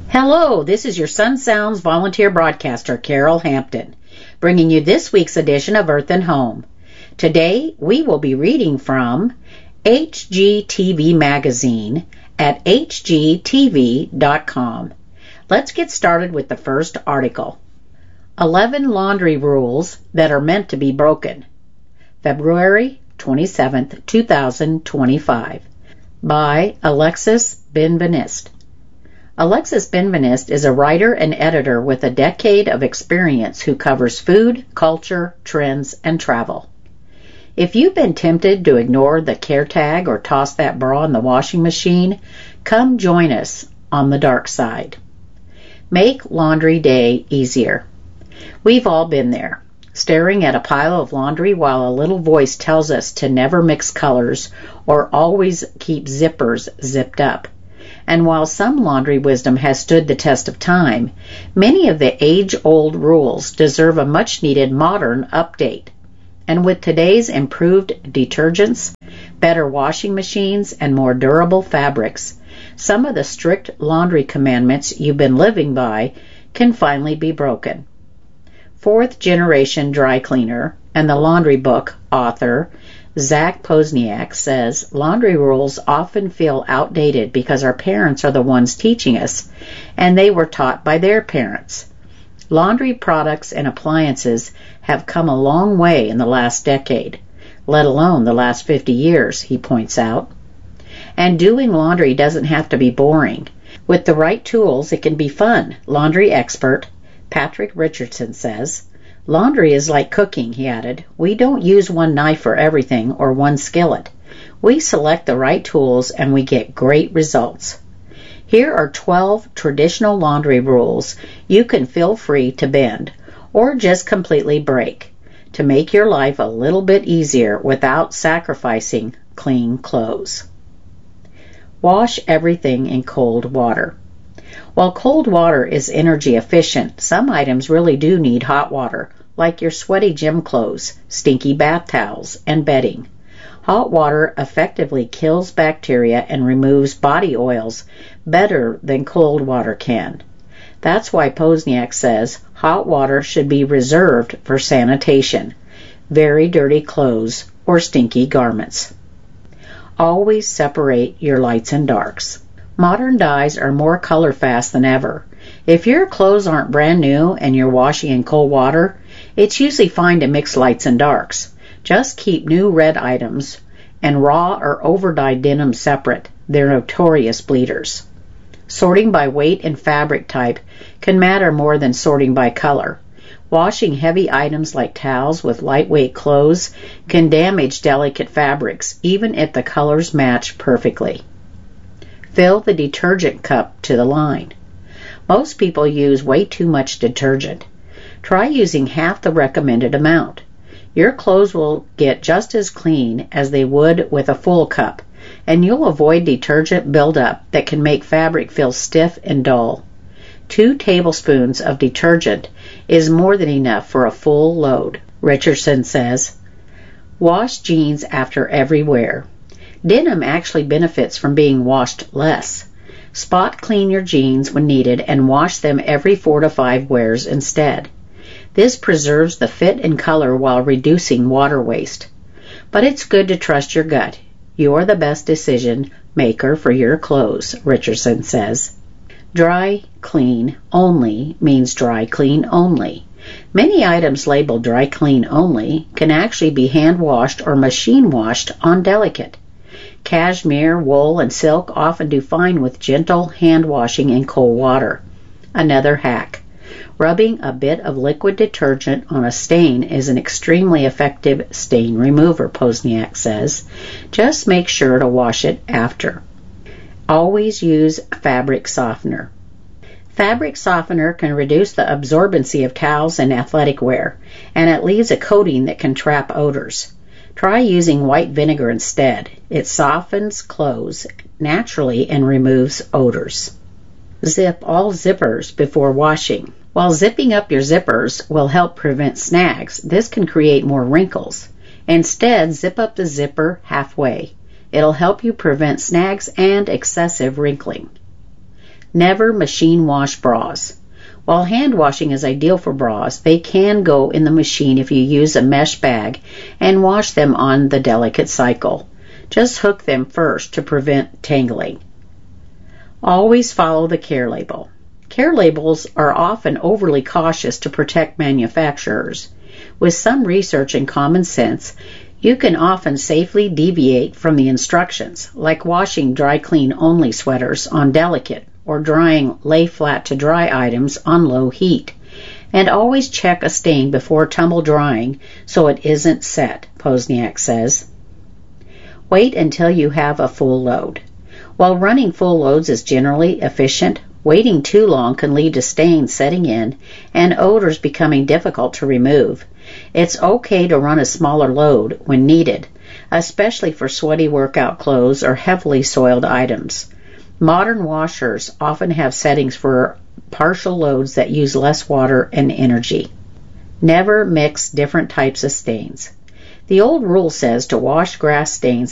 Hello, this is your Sun Sounds volunteer broadcaster, Carol Hampton, bringing you this week's edition of Earth and Home. Today, we will be reading from HGTV Magazine at hgtv.com. Let's get started with the first article. 11 Laundry Rules That Are Meant to Be Broken. February 27, 2025. By Alexis Benveniste. Alexis Benveniste is a writer and editor with a decade of experience who covers food, culture, trends, and travel. If you've been tempted to ignore the care tag or toss that bra in the washing machine, come join us on the dark side. Make laundry day easier. We've all been there, staring at a pile of laundry while a little voice tells us to never mix colors or always keep zippers zipped up. And while some laundry wisdom has stood the test of time, many of the age-old rules deserve a much-needed modern update. And with today's improved detergents, better washing machines, and more durable fabrics, some of the strict laundry commandments you've been living by can finally be broken. Fourth-generation dry cleaner and the laundry book author Zach Posniak says laundry rules often feel outdated because our parents are the ones teaching us, and they were taught by their parents. Laundry products and appliances have come a long way in the last decade, let alone the last 50 years, he points out. And doing laundry doesn't have to be boring. With the right tools, it can be fun, laundry expert Patrick Richardson says. Laundry is like cooking, he added. We don't use one knife for everything or one skillet. We select the right tools and we get great results. Here are 12 traditional laundry rules you can feel free to bend or just completely break to make your life a little bit easier without sacrificing clean clothes. Wash everything in cold water. While cold water is energy efficient, some items really do need hot water, like your sweaty gym clothes, stinky bath towels, and bedding. Hot water effectively kills bacteria and removes body oils better than cold water can. That's why Posniak says hot water should be reserved for sanitation, very dirty clothes, or stinky garments. Always separate your lights and darks. Modern dyes are more color fast than ever. If your clothes aren't brand new and you're washing in cold water, it's usually fine to mix lights and darks. Just keep new red items and raw or over-dyed denim separate. They're notorious bleeders. Sorting by weight and fabric type can matter more than sorting by color. Washing heavy items like towels with lightweight clothes can damage delicate fabrics, even if the colors match perfectly. Fill the detergent cup to the line. Most people use way too much detergent. Try using half the recommended amount. Your clothes will get just as clean as they would with a full cup, and you'll avoid detergent buildup that can make fabric feel stiff and dull. 2 tablespoons of detergent is more than enough for a full load, Richardson says. Wash jeans after every wear. Denim actually benefits from being washed less. Spot clean your jeans when needed and wash them every 4 to 5 wears instead. This preserves the fit and color while reducing water waste. But it's good to trust your gut. You're the best decision maker for your clothes, Richardson says. Dry clean only means dry clean only. Many items labeled dry clean only can actually be hand washed or machine washed on delicate. Cashmere, wool, and silk often do fine with gentle hand washing in cold water. Another hack. Rubbing a bit of liquid detergent on a stain is an extremely effective stain remover, Posniak says. Just make sure to wash it after. Always use fabric softener. Fabric softener can reduce the absorbency of towels and athletic wear, and it leaves a coating that can trap odors. Try using white vinegar instead. It softens clothes naturally and removes odors. Zip all zippers before washing. While zipping up your zippers will help prevent snags, this can create more wrinkles. Instead, zip up the zipper halfway. It'll help you prevent snags and excessive wrinkling. Never machine wash bras. While hand washing is ideal for bras, they can go in the machine if you use a mesh bag and wash them on the delicate cycle. Just hook them first to prevent tangling. Always follow the care label. Care labels are often overly cautious to protect manufacturers. With some research and common sense, you can often safely deviate from the instructions, like washing dry clean only sweaters on delicate or drying lay flat to dry items on low heat. And always check a stain before tumble drying so it isn't set, Pozniak says. Wait until you have a full load. While running full loads is generally efficient, waiting too long can lead to stains setting in and odors becoming difficult to remove. It's okay to run a smaller load when needed, especially for sweaty workout clothes or heavily soiled items. Modern washers often have settings for partial loads that use less water and energy. Never mix different types of stains. The old rule says to wash grass stains